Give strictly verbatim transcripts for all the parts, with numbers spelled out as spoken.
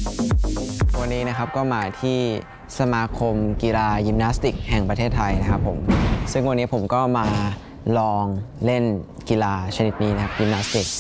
วันนี้นะครับก็มาที่สมาคมกีฬายิมนาสติกแห่งประเทศไทยนะครับผมซึ่งวันนี้ผมก็มาลองเล่นกีฬาชนิดนี้นะครับยิมนาสติก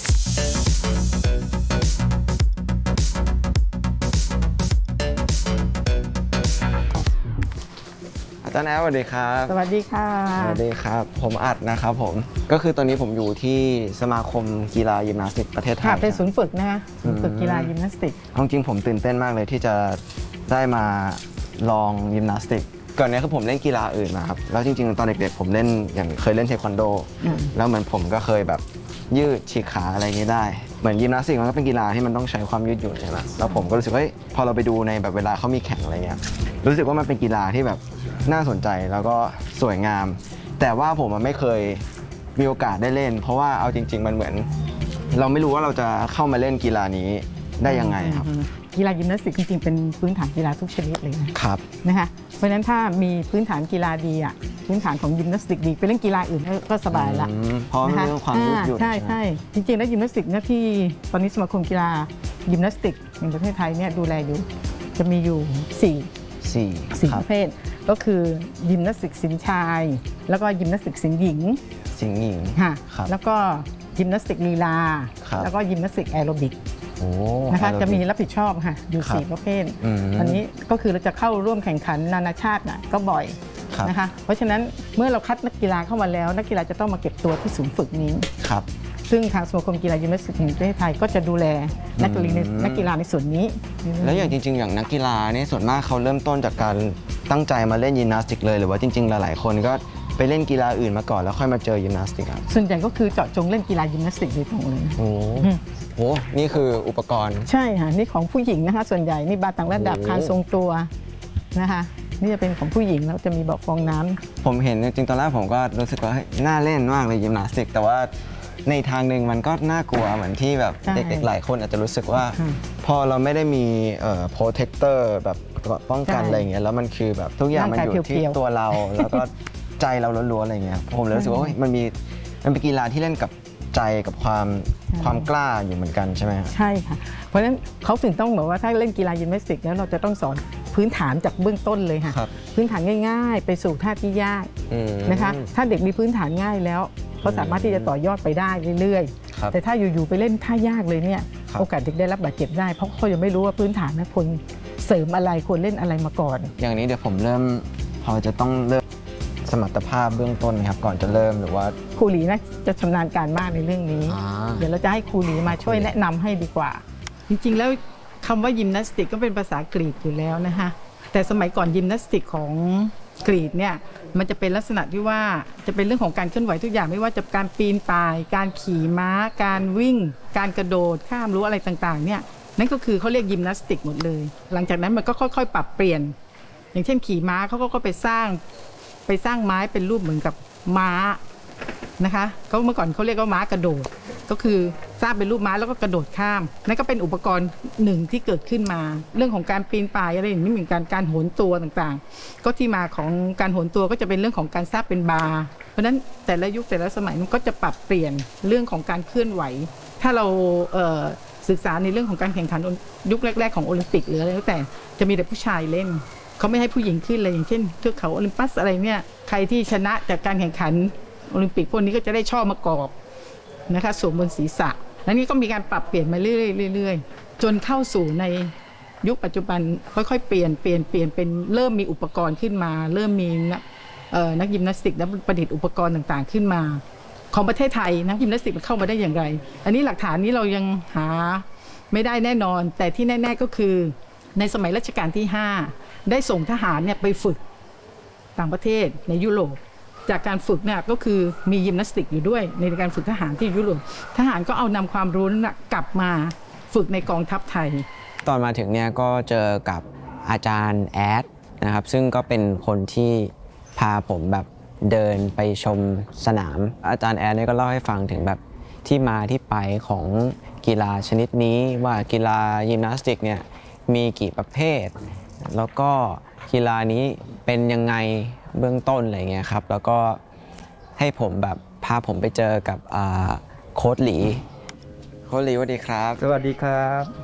อาจารย์แอลสวัสดีครับสวัสดีค่ะสวัสดีครับผมอัดนะครับผมก็คือตอนนี้ผมอยู่ที่สมาคมกีฬายิมนาสติกประเทศไทยเป็นศูนย์ฝึกนะคะศูนย์ฝึกกีฬายิมนาสติกจริงๆผมตื่นเต้นมากเลยที่จะได้มาลองยิมนาสติกก่อนนี้คือผมเล่นกีฬาอื่นมาครับแล้วจริงๆตอนเด็กๆผมเล่นอย่างเคยเล่นเทควันโดแล้วเหมือนผมก็เคยแบบยืดฉีกขาอะไรอย่างนี้ได้เหมือนยิมนาสติกมันก็เป็นกีฬาที่มันต้องใช้ความยืดหยุ่นใช่ไหมแล้วผมก็รู้สึกว่าพอเราไปดูในแบบเวลาเขามีแข่งอะไรเงี้ยรู้สึกว่ามันเป็นกีฬาที่แบบน่าสนใจแล้วก็สวยงามแต่ว่าผมไม่เคยมีโอกาสได้เล่นเพราะว่าเอาจริงๆมันเหมือนเราไม่รู้ว่าเราจะเข้ามาเล่นกีฬานี้ได้ยังไงครับกีฬายิมนาสติกจริงๆเป็นพื้นฐานกีฬาทุกชนิดเลยนะครับนะคะเพราะฉะนั้นถ้ามีพื้นฐานกีฬาดีอ่ะพื้นฐานของยิมนาสติกดีไปเล่นกีฬาอื่นก็สบายละเพราะเรื่องความยืดหยุ่นใช่ใช่จริงๆแล้วยิมนาสติกเนี่ยที่ตอนนี้สมาคมกีฬายิมนาสติกแห่งประเทศไทยเนี่ยดูแลอยู่จะมีอยู่สี่สี่สี่ประเภทก็คือยิมนาสติกสิงห์ชายแล้วก็ยิมนาสติกสิงห์หญิงสิงห์หญิงค่ะแล้วก็ยิมนาสติกลีลาแล้วก็ยิมนาสติกแอโรบิกนะคะจะมีรับผิดชอบค่ะอยู่สี่ประเภทอันนี้ก็คือเราจะเข้าร่วมแข่งขันนานาชาตินะก็บ่อยนะคะเพราะฉะนั้นเมื่อเราคัดนักกีฬาเข้ามาแล้วนักกีฬาจะต้องมาเก็บตัวที่ศูนย์ฝึกนี้ครับซึ่งทางสมาคมกีฬายิมนาสติกแห่งประเทศไทยก็จะดูแลนักกีฬานักกีฬาในส่วนนี้แล้วอย่างจริงๆอย่างนักกีฬานี่ส่วนมากเขาเริ่มต้นจากการตั้งใจมาเล่นยิมนาสติกเลยหรือว่าจริงๆหลายๆคนก็ไปเล่นกีฬาอื่นมาก่อนแล้วค่อยมาเจอยิมนาสติกครับส่วนใหญ่ก็คือเจาะจงเล่นกีฬายิมนาสติกโดยตรงเลยโอ้โหนี่คืออุปกรณ์ใช่ค่ะนี่ของผู้หญิงนะคะส่วนใหญ่นี่บาต่างระดับคานทรงตัวนะคะนี่จะเป็นของผู้หญิงแล้วจะมีเบาะฟองน้ำผมเห็นจริงๆตอนแรกผมก็รู้สึกว่าน่าเล่นมากเลยยิมนาสติกแต่ว่าในทางหนึ่งมันก็น่ากลัวเหมือนที่แบบเด็กๆหลายคนอาจจะรู้สึกว่าพอเราไม่ได้มีเอ่อโปรเทคเตอร์แบบป้องกันอะไรอย่างเงี้ยแล้วมันคือแบบทุกอย่างมันอยู่ที่ตัวเราแล้วก็ใจเราล้วนๆอะไรเงี้ยผมเลยรู้สึกว่ามันมีมันเป็นกีฬาที่เล่นกับใจกับความความกล้าอยู่เหมือนกันใช่ไหมใช่ค่ะเพราะฉะนั้นเขาถึงต้องบอกว่าถ้าเล่นกีฬายิมนาสติกแล้วเราจะต้องสอนพื้นฐานจากเบื้องต้นเลยค่ะพื้นฐานง่ายๆไปสู่ท่าที่ยากนะคะถ้าเด็กมีพื้นฐานง่ายแล้วเขาสามารถที่จะต่อยอดไปได้เรื่อยๆแต่ถ้าอยู่ๆไปเล่นท่ายากเลยเนี่ยโอกาสเด็กได้รับบาดเจ็บได้เพราะเขายังไม่รู้ว่าพื้นฐานนะควรเสริมอะไรควรเล่นอะไรมาก่อนอย่างนี้เดี๋ยวผมเริ่มพอจะต้องเริ่มสมรรถภาพเบื้องต้นครับก่อนจะเริ่มหรือว่าครูหลีนะจะชำนาญการมากในเรื่องนี้เดี๋ยวเราจะให้ครูหลีมาช่วยแนะนำให้ดีกว่าจริงๆแล้วคำว่ายิมนาสติกก็เป็นภาษากรีกอยู่แล้วนะคะแต่สมัยก่อนยิมนาสติกของกรีกเนี่ยมันจะเป็นลักษณะที่ว่าจะเป็นเรื่องของการเคลื่อนไหวทุกอย่างไม่ว่าจะการปีนป่ายการขี่ม้าการวิ่งการกระโดดข้ามรั้วอะไรต่างๆเนี่ยนั่นก็คือเขาเรียกยิมนาสติกหมดเลยหลังจากนั้นมันก็ค่อยๆปรับเปลี่ยนอย่างเช่นขี่ม้าเขาก็ไปสร้างไปสร้างไม้เป็นรูปเหมือนกับม้านะคะเขาเมื่อก่อนเขาเรียกว่าม้ากระโดดก็คือสร้างเป็นรูปม้าแล้วก็กระโดดข้ามนั่นก็เป็นอุปกรณ์หนึ่งที่เกิดขึ้นมาเรื่องของการปีนป่ายอะไรอย่างนี้เหมือนกันการโหนตัวต่างๆก็ที่มาของการโหนตัวก็จะเป็นเรื่องของการสร้างเป็นบาร์เพราะฉะนั้นแต่ละยุคแต่ละสมัยมันก็จะปรับเปลี่ยนเรื่องของการเคลื่อนไหวถ้าเราเอ่อศึกษาในเรื่องของการแข่งขันยุคแรกๆของโอลิมปิกหรืออะไรแล้วแต่จะมีแต่ผู้ชายเล่นเขาไม่ให้ผู้หญิงขึ้นเลยอย่างเช่นเทือกเขาโอลิมปัสอะไรเนี่ยใครที่ชนะจากการแข่งขันโอลิมปิกพวกนี้ก็จะได้ช่อมากอบนะคะสวมบนศีรษะแล้วนี่ก็มีการปรับเปลี่ยนมาเรื่อยๆจนเข้าสู่ในยุคปัจจุบันค่อยๆเปลี่ยนเปลี่ยนเปลี่ยนเป็นเริ่มมีอุปกรณ์ขึ้นมาเริ่มมีนักนักยิมนาสติกนักประดิษฐ์อุปกรณ์ต่างๆขึ้นมาของประเทศไทยนักยิมนาสติกมันเข้ามาได้อย่างไรอันนี้หลักฐานนี้เรายังหาไม่ได้แน่นอนแต่ที่แน่ๆก็คือในสมัยรัชกาลที่ห้าได้ส่งทหารเนี่ยไปฝึกต่างประเทศในยุโรปจากการฝึกเนี่ยก็คือมียิมนาสติกอยู่ด้วยในการฝึกทหารที่ยุโรปทหารก็เอานำความรู้นั้นกลับมาฝึกในกองทัพไทยตอนมาถึงเนี่ยก็เจอกับอาจารย์แอดนะครับซึ่งก็เป็นคนที่พาผมแบบเดินไปชมสนามอาจารย์แอดเนี่ยก็เล่าให้ฟังถึงแบบที่มาที่ไปของกีฬาชนิดนี้ว่ากีฬายิมนาสติกเนี่ยมีกี่ประเภทแล้วก็กีฬานี้เป็นยังไงเบื้องต้นอะไรเงี้ยครับแล้วก็ให้ผมแบบพาผมไปเจอกับโค้ชหลีโค้ชหลีสวัสดีครับสวัสดีครับ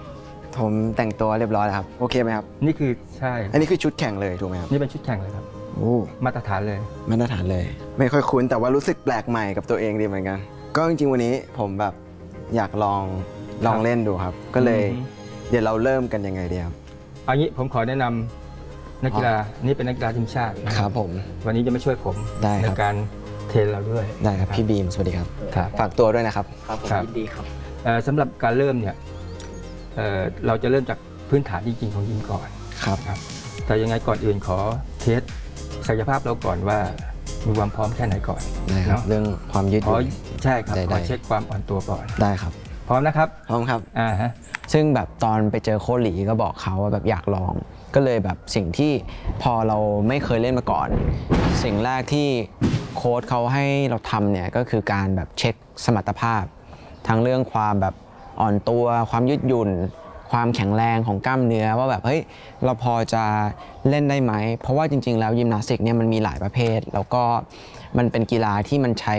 ผมแต่งตัวเรียบร้อยแล้วครับโอเคไหมครับนี่คือใช่อันนี้คือชุดแข่งเลยถูกไหมครับนี่เป็นชุดแข่งเลยครับโอ้มาตรฐานเลยมาตรฐานเลย ไม่ค่อยคุ้นแต่ว่ารู้สึกแปลกใหม่กับตัวเองดีเหมือนกัน ก็จริงๆวันนี้ผมแบบอยากลองลองเล่นดูครับ ก็เลยอืมเดี๋ยวเราเริ่มกันยังไงดีครับเอางี้ผมขอแนะนำนักกีฬานี่เป็นนักกีฬาทีมชาตินะครับผมวันนี้จะมาช่วยผมได้ครับในการเทรนเราด้วยได้ครับพี่บีมสวัสดีครับครับฝากตัวด้วยนะครับครับผมครับยินดีครับเอ่อสำหรับการเริ่มเนี่ยเอ่อเราจะเริ่มจากพื้นฐานจริงๆของยิมก่อนครับครับแต่ยังไงก่อนอื่นขอเทสศักยภาพเราก่อนว่ามีความพร้อมแค่ไหนก่อนได้ครับเนาะเรื่องความยืดหขอยุ่นใช่ครับได้ขอได้เช็คความอ่อนตัวก่อนได้ครับพร้อมนะครับพร้อมครับอ่าฮะซึ่งแบบตอนไปเจอโค้ชหลีก็บอกเขาว่าแบบอยากลอง ก็เลยแบบสิ่งที่พอเราไม่เคยเล่นมาก่อน สิ่งแรกที่โค้ชเขาให้เราทำเนี่ยก็คือการแบบเช็คสมรรถภาพ ทั้งเรื่องความแบบอ่อนตัว ความยืดหยุ่น ความแข็งแรงของกล้ามเนื้อว่าแบบเฮ้ยเราพอจะเล่นได้ไหม เพราะว่าจริงๆแล้วยิมนาสติกเนี่ยมันมีหลายประเภท แล้วก็มันเป็นกีฬาที่มันใช้